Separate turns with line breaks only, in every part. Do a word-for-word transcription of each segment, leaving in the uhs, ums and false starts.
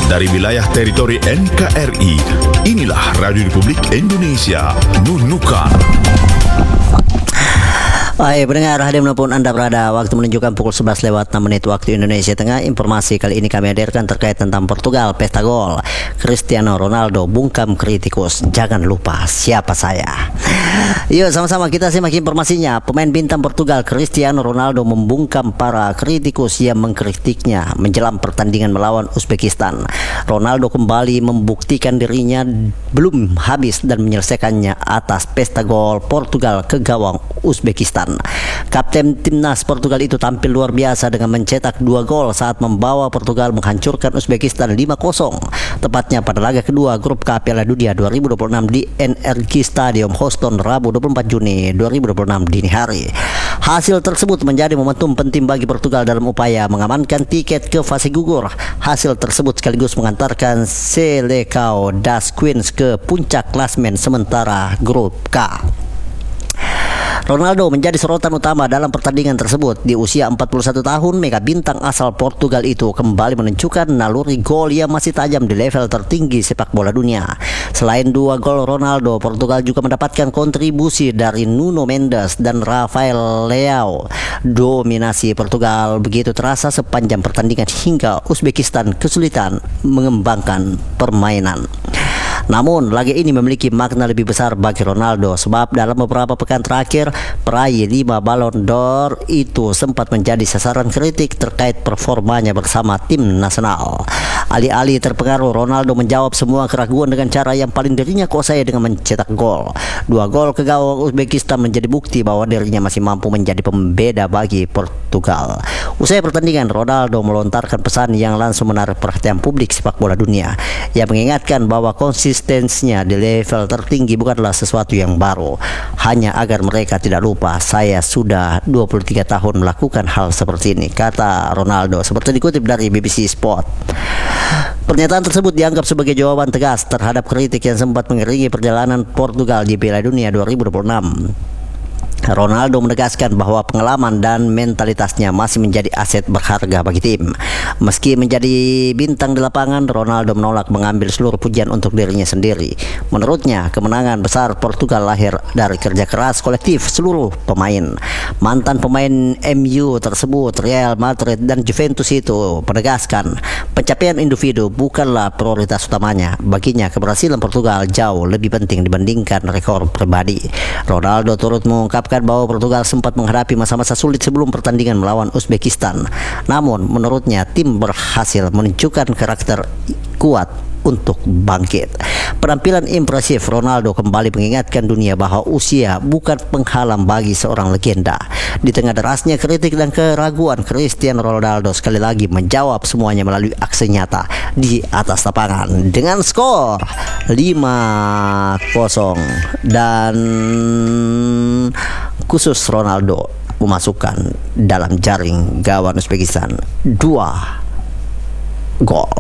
Dari wilayah teritori N K R I, inilah Radio Republik Indonesia, Nunukan.
Baik, pendengar hadir menepun Anda berada. Waktu menunjukkan pukul sebelas lewat enam menit waktu Indonesia Tengah. Informasi kali ini kami hadirkan terkait tentang Portugal, pesta gol Cristiano Ronaldo bungkam kritikus. Jangan lupa siapa saya. Yuk sama-sama kita simak informasinya. Pemain bintang Portugal Cristiano Ronaldo membungkam para kritikus yang mengkritiknya menjelang pertandingan melawan Uzbekistan. Ronaldo kembali membuktikan dirinya belum habis dan menyelesaikannya atas pesta gol Portugal ke gawang Uzbekistan. Kapten timnas Portugal itu tampil luar biasa dengan mencetak dua gol saat membawa Portugal menghancurkan Uzbekistan lima kosong, tepatnya pada laga kedua grup K Piala Dunia dua ribu dua puluh enam di N R G Stadium Houston Rabu dua puluh empat Juni dua ribu dua puluh enam dini hari. Hasil tersebut menjadi momentum penting bagi Portugal dalam upaya mengamankan tiket ke fase gugur. Hasil tersebut sekaligus mengantarkan Seleção das Queens ke puncak klasmen sementara grup K. Ronaldo menjadi sorotan utama dalam pertandingan tersebut. Di usia empat puluh satu tahun, mega bintang asal Portugal itu kembali menunjukkan naluri gol yang masih tajam di level tertinggi sepak bola dunia. Selain dua gol Ronaldo, Portugal juga mendapatkan kontribusi dari Nuno Mendes dan Rafael Leao. Dominasi Portugal begitu terasa sepanjang pertandingan hingga Uzbekistan kesulitan mengembangkan permainan. Namun, laga ini memiliki makna lebih besar bagi Ronaldo sebab dalam beberapa pekan terakhir, peraih lima Ballon d'Or itu sempat menjadi sasaran kritik terkait performanya bersama tim nasional. Alih-alih terpengaruh, Ronaldo menjawab semua keraguan dengan cara yang paling dirinya kuasai dengan mencetak gol. Dua gol ke gawang Uzbekistan menjadi bukti bahwa dirinya masih mampu menjadi pembeda bagi Portugal. Usai pertandingan, Ronaldo melontarkan pesan yang langsung menarik perhatian publik sepak bola dunia. Ia mengingatkan bahwa konsistensinya di level tertinggi bukanlah sesuatu yang baru, hanya agar mereka tidak lupa, saya sudah dua puluh tiga tahun melakukan hal seperti ini, kata Ronaldo, seperti dikutip dari B B C Sport. Pernyataan tersebut dianggap sebagai jawaban tegas terhadap kritik yang sempat mengiringi perjalanan Portugal di Piala Dunia dua ribu dua puluh enam. Ronaldo menegaskan bahwa pengalaman dan mentalitasnya masih menjadi aset berharga bagi tim. Meski menjadi bintang di lapangan, Ronaldo menolak mengambil seluruh pujian untuk dirinya sendiri. Menurutnya, kemenangan besar Portugal lahir dari kerja keras kolektif seluruh pemain. Mantan pemain M U tersebut, Real Madrid dan Juventus itu menegaskan pencapaian individu bukanlah prioritas utamanya. Baginya, keberhasilan Portugal jauh lebih penting dibandingkan rekor pribadi. Ronaldo turut mengungkapkan bahwa Portugal sempat menghadapi masa-masa sulit sebelum pertandingan melawan Uzbekistan. Namun, menurutnya tim berhasil menunjukkan karakter kuat untuk bangkit. Penampilan impresif Ronaldo kembali mengingatkan dunia bahwa usia bukan penghalang bagi seorang legenda. Di tengah derasnya kritik dan keraguan, Cristiano Ronaldo sekali lagi menjawab semuanya melalui aksi nyata di atas lapangan dengan skor lima kosong, dan khusus Ronaldo memasukkan dalam jaring gawang Uzbekistan dua gol.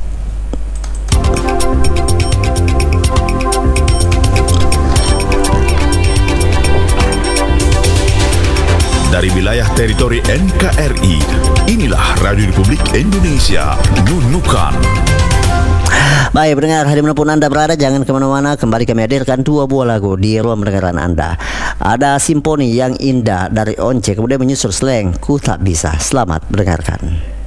Dari wilayah teritori N K R I, inilah Radio Republik Indonesia, Nunukan.
Baik, pendengar hari manapun Anda berada, jangan kemana-mana. Kembali kami hadirkan dua buah lagu di ruang pendengaran Anda. Ada Simfoni yang indah dari Once, kemudian menyusul Slang Ku Tak Bisa. Selamat mendengarkan.